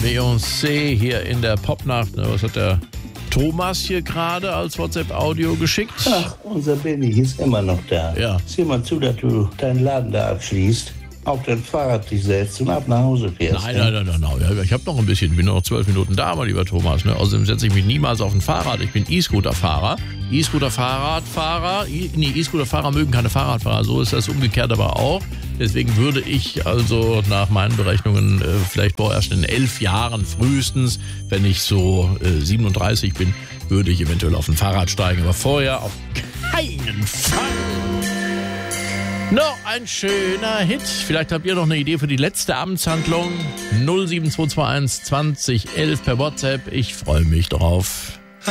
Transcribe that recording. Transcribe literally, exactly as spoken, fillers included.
Beyoncé hier in der Popnacht. Was hat der Thomas hier gerade als WhatsApp-Audio geschickt? Ach, unser Benny ist immer noch da. Ja. Sieh mal zu, dass du deinen Laden da abschließt, auf dein Fahrrad dich setzt und ab nach Hause fährst. Nein, nein, nein, nein, nein. Ich habe noch ein bisschen, bin noch zwölf Minuten da, mein lieber Thomas. Ne? Außerdem setze ich mich niemals auf ein Fahrrad. Ich bin E-Scooter-Fahrer. E-Scooter-Fahrradfahrer, e- nee, E-Scooter-Fahrer mögen keine Fahrradfahrer. So ist das umgekehrt aber auch. Deswegen würde ich also nach meinen Berechnungen äh, vielleicht vorerst in elf Jahren frühestens, wenn ich so äh, siebenunddreißig bin, würde ich eventuell auf ein Fahrrad steigen. Aber vorher auf keinen Fall. Noch ein schöner Hit. Vielleicht habt ihr noch eine Idee für die letzte Abendshandlung. null sieben zwei zwei eins zwanzig elf per WhatsApp. Ich freue mich drauf.